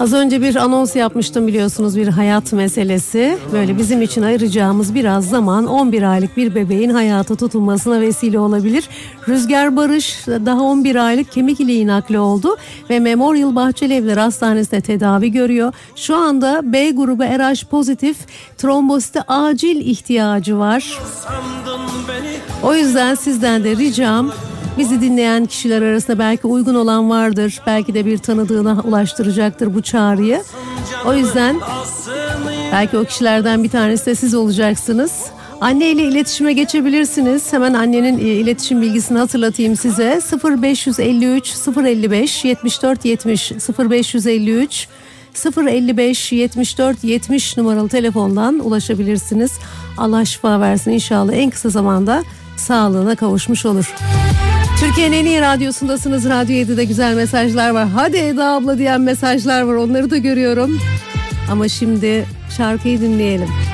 Az önce bir anons yapmıştım biliyorsunuz, bir hayat meselesi. Böyle bizim için ayıracağımız biraz zaman 11 aylık bir bebeğin hayata tutunmasına vesile olabilir. Rüzgar Barış daha 11 aylık kemik iliği nakli oldu ve Memorial Bahçelievler Hastanesi'nde tedavi görüyor. Şu anda B grubu RH pozitif, trombosite acil ihtiyacı var. O yüzden sizden de ricam, bizi dinleyen kişiler arasında belki uygun olan vardır. Belki de bir tanıdığına ulaştıracaktır bu çağrıyı. O yüzden belki o kişilerden bir tanesi de siz olacaksınız. Anne ile iletişime geçebilirsiniz. Hemen annenin iletişim bilgisini hatırlatayım size. 0553 055 74 70 0553 055 74 70 numaralı telefondan ulaşabilirsiniz. Allah şifa versin inşallah, en kısa zamanda sağlığına kavuşmuş olur. Türkiye'nin en iyi radyosundasınız. Radyo 7'de güzel mesajlar var. Hadi Eda abla diyen mesajlar var. Onları da görüyorum. Ama şimdi şarkıyı dinleyelim.